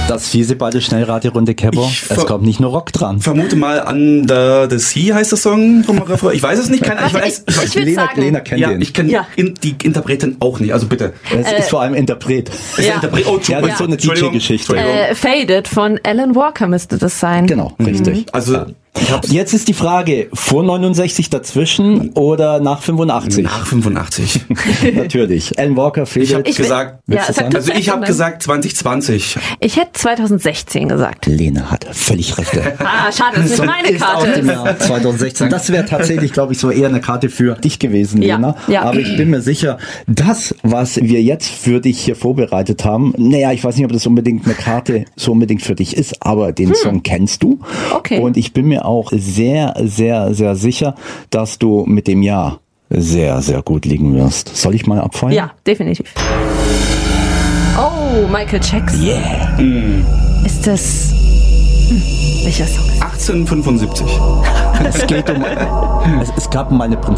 Das fiese bei der Schnellraterunde, Kepper. Es kommt nicht nur Rock dran. Vermute mal Under the Sea heißt der Song vom Refrain. Ich weiß es nicht. Lena kennt den. Ich kenne die Interpretin auch nicht. Also bitte. Es ist vor allem Interpret. Interpret. Oh, ja, das ist so eine DJ-Geschichte. Faded von Alan Walker müsste das sein. Genau, richtig. Also jetzt ist die Frage, vor 69 dazwischen oder nach 85? Nach 85. Natürlich. Alan Walker, Faded. Ich habe gesagt 2020. Ich hätte 2016 gesagt. Lena hat völlig recht. Schade, das ist meine Karte. Aus dem Jahr 2016. Das wäre tatsächlich, glaube ich, so eher eine Karte für dich gewesen, Lena. Ja. Aber ich bin mir sicher, das, was wir jetzt für dich hier vorbereitet haben, ich weiß nicht, ob das unbedingt eine Karte so unbedingt für dich ist, aber den Song kennst du. Okay. Und ich bin mir auch sehr, sehr, sehr sicher, dass du mit dem Jahr sehr, sehr gut liegen wirst. Soll ich mal abfeuern? Ja, definitiv. Oh, Michael Jackson. Yeah. Ist das... welcher Song? 1875. Es gab mal eine